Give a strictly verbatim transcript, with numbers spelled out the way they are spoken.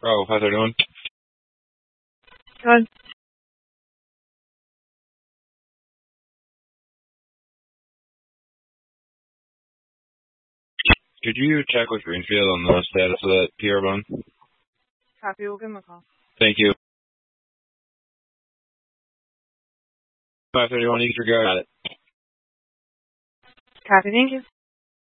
Oh, how's it doing? Good. Could you check with Greenfield on the status of that P R bond? Copy. We'll give him a call. Thank you. five thirty-one Easter, got it. Copy. Thank you.